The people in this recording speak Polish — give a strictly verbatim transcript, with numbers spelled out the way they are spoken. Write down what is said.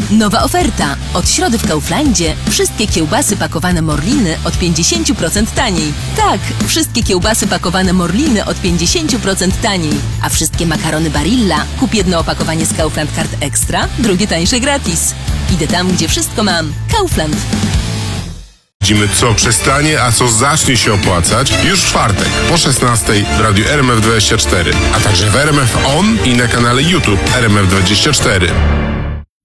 Nowa oferta. Od środy w Kauflandzie wszystkie kiełbasy pakowane Morliny od pięćdziesiąt procent taniej. Tak, wszystkie kiełbasy pakowane Morliny od pięćdziesiąt procent taniej. A wszystkie makarony Barilla kup jedno opakowanie z Kaufland Card Extra, drugie tańsze gratis. Idę tam, gdzie wszystko mam. Kaufland. Widzimy, co przestanie, a co zacznie się opłacać już w czwartek po szesnastej w radiu R M F dwadzieścia cztery, a także w R M F On i na kanale YouTube R M F dwadzieścia cztery.